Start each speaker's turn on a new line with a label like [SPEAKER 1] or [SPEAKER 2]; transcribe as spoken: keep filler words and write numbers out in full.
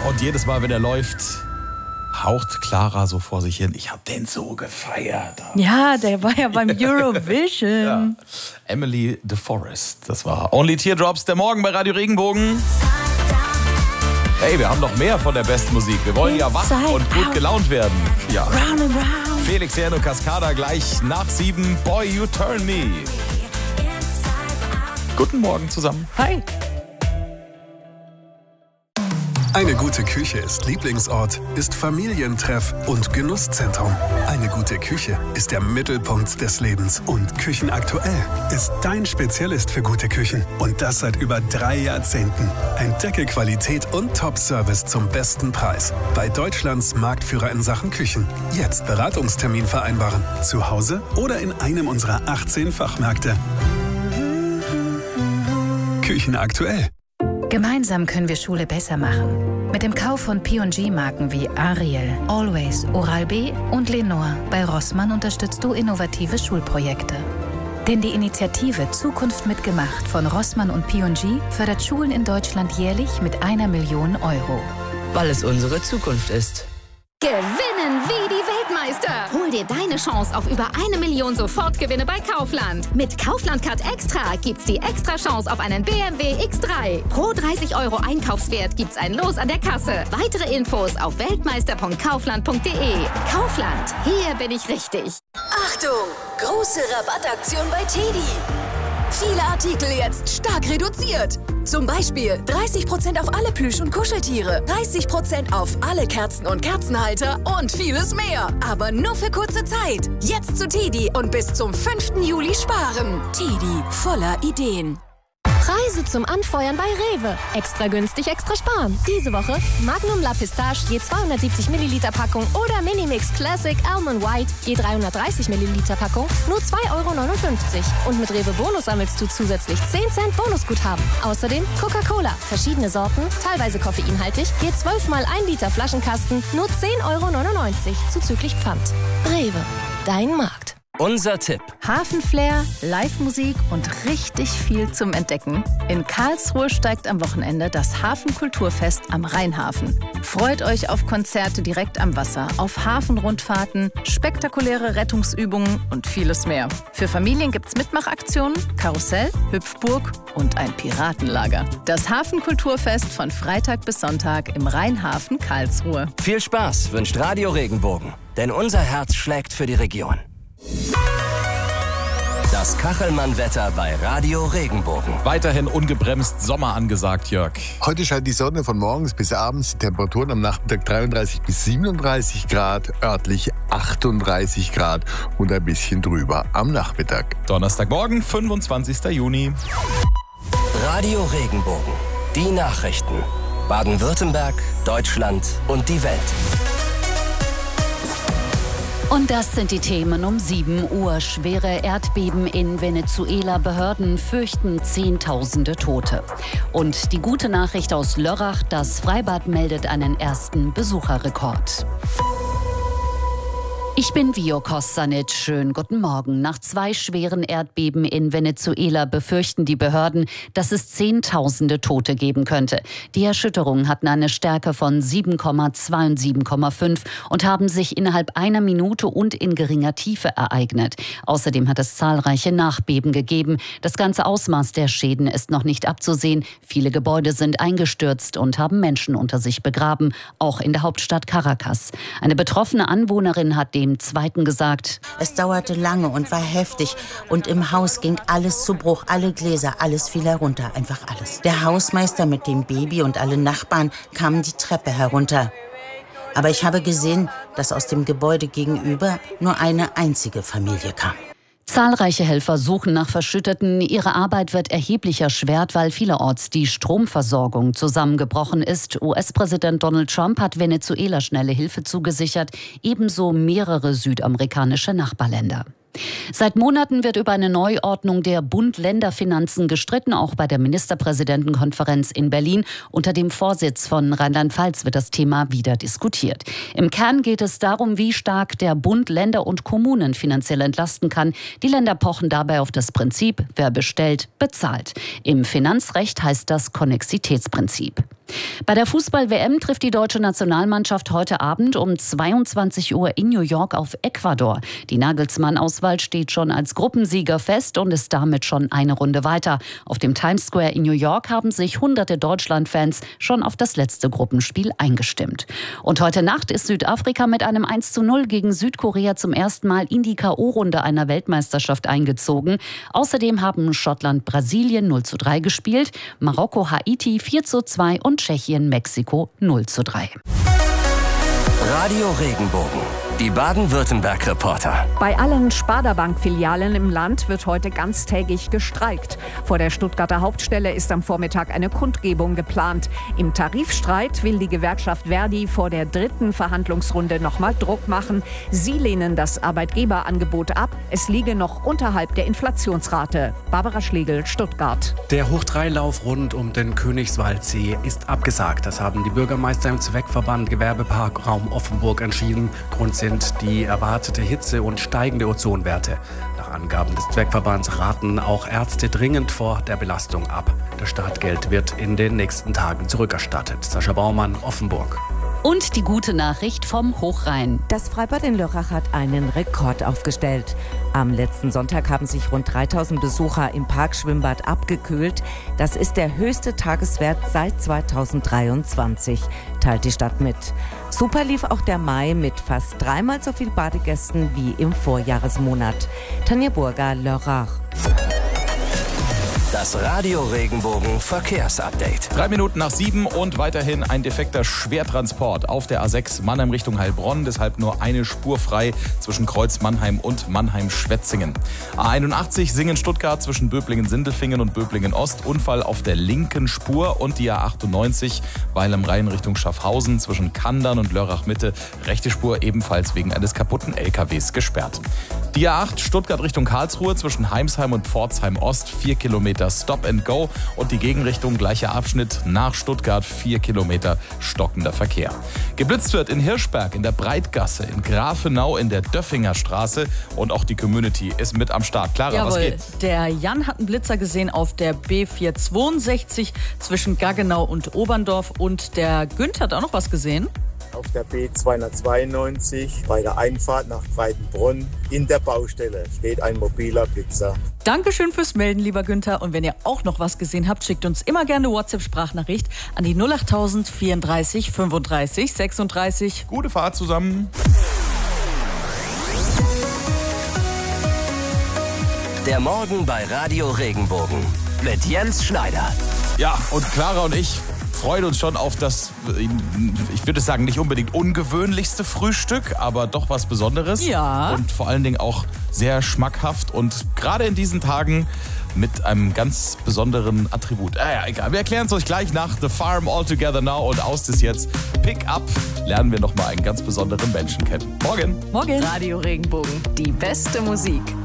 [SPEAKER 1] Und jedes Mal, wenn er läuft, haucht Clara so vor sich hin. Ich hab den so gefeiert.
[SPEAKER 2] Ja, der war ja beim Eurovision.
[SPEAKER 1] Ja. Emily De Forest, das war Only Teardrops, der Morgen bei Radio Regenbogen. Hey, wir haben noch mehr von der besten Musik. Wir wollen ja wach und gut gelaunt werden. Ja.
[SPEAKER 2] Round and round.
[SPEAKER 1] Felix Herrn und Cascada gleich nach sieben. Boy, you turn me. Guten Morgen zusammen.
[SPEAKER 2] Hi.
[SPEAKER 3] Eine gute Küche ist Lieblingsort, ist Familientreff und Genusszentrum. Eine gute Küche ist der Mittelpunkt des Lebens. Und Küchenaktuell ist dein Spezialist für gute Küchen. Und das seit über drei Jahrzehnten. Entdecke Qualität und Top-Service zum besten Preis. Bei Deutschlands Marktführer in Sachen Küchen. Jetzt Beratungstermin vereinbaren. Zu Hause oder in einem unserer achtzehn Fachmärkte. Küchenaktuell.
[SPEAKER 4] Gemeinsam können wir Schule besser machen. Mit dem Kauf von P und G-Marken wie Ariel, Always, Oral-B und Lenore bei Rossmann unterstützt du innovative Schulprojekte. Denn die Initiative Zukunft mitgemacht von Rossmann und P und G fördert Schulen in Deutschland jährlich mit einer Million Euro.
[SPEAKER 5] Weil es unsere Zukunft ist.
[SPEAKER 6] Gewinnen wie die Weltmeister! Hol dir deine Chance auf über eine Million Sofortgewinne bei Kaufland. Mit Kaufland Card Extra gibt's die extra Chance auf einen B M W X drei. Pro dreißig Euro Einkaufswert gibt's ein Los an der Kasse. Weitere Infos auf weltmeister punkt kaufland punkt de. Kaufland, hier bin ich richtig.
[SPEAKER 7] Achtung! Große Rabattaktion bei Teddy. Viele Artikel jetzt stark reduziert. Zum Beispiel dreißig Prozent auf alle Plüsch- und Kuscheltiere, dreißig Prozent auf alle Kerzen und Kerzenhalter und vieles mehr. Aber nur für kurze Zeit. Jetzt zu Teddy und bis zum fünften Juli sparen. Teddy, voller Ideen.
[SPEAKER 8] Preise zum Anfeuern bei Rewe. Extra günstig, extra sparen. Diese Woche Magnum La Pistache je zweihundertsiebzig Milliliter Packung oder Minimix Classic Almond White je dreihundertdreißig Milliliter Packung nur zwei Euro neunundfünfzig. Und mit Rewe Bonus sammelst du zusätzlich zehn Cent Bonusguthaben. Außerdem Coca-Cola, verschiedene Sorten, teilweise koffeinhaltig, je zwölf mal ein Liter Flaschenkasten nur zehn Euro neunundneunzig zuzüglich Pfand. Rewe, dein Markt.
[SPEAKER 5] Unser Tipp.
[SPEAKER 2] Hafenflair, Live-Musik und richtig viel zum Entdecken. In Karlsruhe steigt am Wochenende das Hafenkulturfest am Rheinhafen. Freut euch auf Konzerte direkt am Wasser, auf Hafenrundfahrten, spektakuläre Rettungsübungen und vieles mehr. Für Familien gibt's Mitmachaktionen, Karussell, Hüpfburg und ein Piratenlager. Das Hafenkulturfest von Freitag bis Sonntag im Rheinhafen Karlsruhe.
[SPEAKER 5] Viel Spaß wünscht Radio Regenbogen, denn unser Herz schlägt für die Region. Das Kachelmann-Wetter bei Radio Regenbogen.
[SPEAKER 1] Weiterhin ungebremst Sommer angesagt, Jörg.
[SPEAKER 9] Heute scheint die Sonne von morgens bis abends. Die Temperaturen am Nachmittag dreiunddreißig bis siebenunddreißig Grad, örtlich achtunddreißig Grad und ein bisschen drüber am Nachmittag.
[SPEAKER 1] Donnerstagmorgen, fünfundzwanzigster Juni.
[SPEAKER 5] Radio Regenbogen. Die Nachrichten. Baden-Württemberg, Deutschland und die Welt.
[SPEAKER 10] Und das sind die Themen um sieben Uhr. Schwere Erdbeben in Venezuela. Behörden fürchten Zehntausende Tote. Und die gute Nachricht aus Lörrach. Das Freibad meldet einen ersten Besucherrekord. Ich bin Vio Kostanic. Schönen guten Morgen. Nach zwei schweren Erdbeben in Venezuela befürchten die Behörden, dass es Zehntausende Tote geben könnte. Die Erschütterungen hatten eine Stärke von sieben Komma zwei und sieben Komma fünf und haben sich innerhalb einer Minute und in geringer Tiefe ereignet. Außerdem hat es zahlreiche Nachbeben gegeben. Das ganze Ausmaß der Schäden ist noch nicht abzusehen. Viele Gebäude sind eingestürzt und haben Menschen unter sich begraben, auch in der Hauptstadt Caracas. Eine betroffene Anwohnerin hat dem Zweiten gesagt:
[SPEAKER 11] Es dauerte lange und war heftig und im Haus ging alles zu Bruch, alle Gläser, alles fiel herunter, einfach alles. Der Hausmeister mit dem Baby und alle Nachbarn kamen die Treppe herunter. Aber ich habe gesehen, dass aus dem Gebäude gegenüber nur eine einzige Familie kam.
[SPEAKER 10] Zahlreiche Helfer suchen nach Verschütteten. Ihre Arbeit wird erheblich erschwert, weil vielerorts die Stromversorgung zusammengebrochen ist. U S-Präsident Donald Trump hat Venezuela schnelle Hilfe zugesichert, ebenso mehrere südamerikanische Nachbarländer. Seit Monaten wird über eine Neuordnung der Bund-Länder-Finanzen gestritten. Auch bei der Ministerpräsidentenkonferenz in Berlin unter dem Vorsitz von Rheinland-Pfalz wird das Thema wieder diskutiert. Im Kern geht es darum, wie stark der Bund Länder und Kommunen finanziell entlasten kann. Die Länder pochen dabei auf das Prinzip, wer bestellt, bezahlt. Im Finanzrecht heißt das Konnexitätsprinzip. Bei der Fußball-W M trifft die deutsche Nationalmannschaft heute Abend um zweiundzwanzig Uhr in New York auf Ecuador. Die Nagelsmann-Auswahl steht schon als Gruppensieger fest und ist damit schon eine Runde weiter. Auf dem Times Square in New York haben sich hunderte Deutschland-Fans schon auf das letzte Gruppenspiel eingestimmt. Und heute Nacht ist Südafrika mit einem eins zu null gegen Südkorea zum ersten Mal in die K O-Runde einer Weltmeisterschaft eingezogen. Außerdem haben Schottland Brasilien null zu drei gespielt, Marokko Haiti vier zu zwei und Tschechien Mexiko null zu drei.
[SPEAKER 5] Radio Regenbogen, die Baden-Württemberg-Reporter.
[SPEAKER 12] Bei allen Sparda-Bank-Filialen im Land wird heute ganztägig gestreikt. Vor der Stuttgarter Hauptstelle ist am Vormittag eine Kundgebung geplant. Im Tarifstreit will die Gewerkschaft Verdi vor der dritten Verhandlungsrunde nochmal Druck machen. Sie lehnen das Arbeitgeberangebot ab. Es liege noch unterhalb der Inflationsrate. Barbara Schlegel, Stuttgart.
[SPEAKER 13] Der Hoch drei Lauf rund um den Königswaldsee ist abgesagt. Das haben die Bürgermeister im Zweckverband Gewerbepark Raum Offenburg entschieden. Grund sind die erwartete Hitze und steigende Ozonwerte. Nach Angaben des Zweckverbands raten auch Ärzte dringend vor der Belastung ab. Das Startgeld wird in den nächsten Tagen zurückerstattet. Sascha Baumann, Offenburg.
[SPEAKER 10] Und die gute Nachricht vom Hochrhein.
[SPEAKER 14] Das Freibad in Lörrach hat einen Rekord aufgestellt. Am letzten Sonntag haben sich rund dreitausend Besucher im Parkschwimmbad abgekühlt. Das ist der höchste Tageswert seit zweitausenddreiundzwanzig, teilt die Stadt mit. Super lief auch der Mai mit fast dreimal so viel Badegästen wie im Vorjahresmonat. Tanja Burger, Lörrach.
[SPEAKER 5] Das Radio Regenbogen Verkehrsupdate.
[SPEAKER 1] Drei Minuten nach sieben und weiterhin ein defekter Schwertransport auf der A sechs Mannheim Richtung Heilbronn. Deshalb nur eine Spur frei zwischen Kreuz Mannheim und Mannheim-Schwetzingen. A einundachtzig Singen-Stuttgart zwischen Böblingen-Sindelfingen und Böblingen-Ost. Unfall auf der linken Spur. Und die A achtundneunzig Weil am Rhein Richtung Schaffhausen zwischen Kandern und Lörrach-Mitte. Rechte Spur ebenfalls wegen eines kaputten L K Ws gesperrt. Die A acht Stuttgart Richtung Karlsruhe zwischen Heimsheim und Pforzheim-Ost. Vier Kilometer Stop and Go und die Gegenrichtung gleicher Abschnitt nach Stuttgart, vier Kilometer stockender Verkehr. Geblitzt wird in Hirschberg, in der Breitgasse, in Grafenau, in der Döffinger Straße und auch die Community ist mit am Start. Clara,
[SPEAKER 15] Jawohl,
[SPEAKER 1] was geht?
[SPEAKER 15] Der Jan hat einen Blitzer gesehen auf der B vierhundertzweiundsechzig zwischen Gaggenau und Oberndorf und der Günther hat auch noch was gesehen.
[SPEAKER 16] Auf der B zweihundertzweiundneunzig bei der Einfahrt nach Breitenbrunn in der Baustelle steht ein mobiler Blitzer.
[SPEAKER 15] Dankeschön fürs Melden, lieber Günther. Und wenn ihr auch noch was gesehen habt, schickt uns immer gerne eine WhatsApp-Sprachnachricht an die null achttausend vierunddreißig fünfunddreißig sechsunddreißig.
[SPEAKER 1] Gute Fahrt zusammen.
[SPEAKER 5] Der Morgen bei Radio Regenbogen mit Jens Schneider.
[SPEAKER 1] Ja, und Clara und ich freuen uns schon auf das, ich würde sagen, nicht unbedingt ungewöhnlichste Frühstück, aber doch was Besonderes.
[SPEAKER 15] Ja.
[SPEAKER 1] Und vor allen Dingen auch sehr schmackhaft und gerade in diesen Tagen mit einem ganz besonderen Attribut. Ah ja, egal. Wir erklären es euch gleich nach The Farm All Together Now und aus das jetzt Pick Up lernen wir nochmal einen ganz besonderen Menschen kennen. Morgen.
[SPEAKER 15] Morgen.
[SPEAKER 2] Radio Regenbogen, die beste Musik.